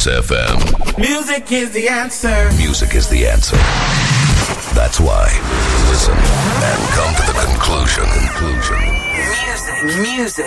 Hits FM. Music is the answer. Music is the answer. That's why. Listen and come to the conclusion. Music.